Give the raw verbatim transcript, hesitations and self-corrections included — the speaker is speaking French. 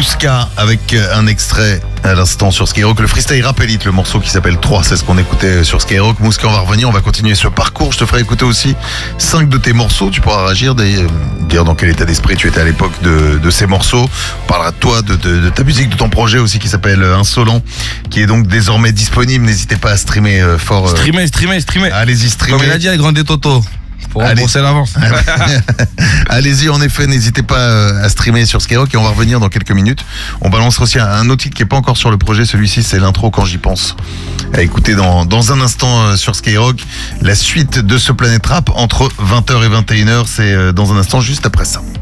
Mouska avec un extrait à l'instant sur Skyrock. Le freestyle rap élite, le morceau qui s'appelle trois, c'est ce qu'on écoutait sur Skyrock. Mouska, on va revenir, on va continuer ce parcours. Je te ferai écouter aussi cinq de tes morceaux. Tu pourras réagir, dire dans quel état d'esprit tu étais à l'époque de, de ces morceaux. On parlera de toi, de, de, de ta musique, de ton projet aussi qui s'appelle Insolent, qui est donc désormais disponible. N'hésitez pas à streamer euh, fort. Euh... Streamer, streamer, streamer. Allez-y, streamer. Comme il a dit avec Grande Toto. Pour rembourser l'avance. Allez-y, en effet, n'hésitez pas à streamer sur Skyrock et on va revenir dans quelques minutes. On balancera aussi un autre titre qui n'est pas encore sur le projet. Celui-ci, c'est l'intro Quand j'y pense. À écouter dans, dans un instant sur Skyrock. La suite de ce Planète Rap entre vingt heures et vingt et une heures, c'est dans un instant juste après ça.